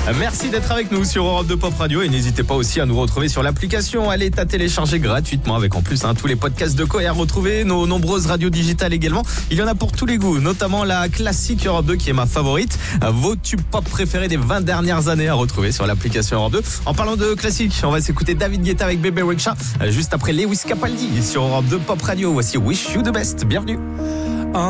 Merci d'être avec nous sur Europe 2 Pop Radio et n'hésitez pas aussi à nous retrouver sur l'application. Elle est à télécharger gratuitement avec en plus tous les podcasts de Ko et à retrouver nos nombreuses radios digitales également. Il y en a pour tous les goûts, notamment la classique Europe 2 qui est ma favorite. Vos tubes pop préférés des 20 dernières années à retrouver sur l'application Europe 2. En parlant de classique, on va s'écouter David Guetta avec Bébé Rexha juste après Lewis Capaldi sur Europe 2 Pop Radio. Voici Wish You the Best. Bienvenue.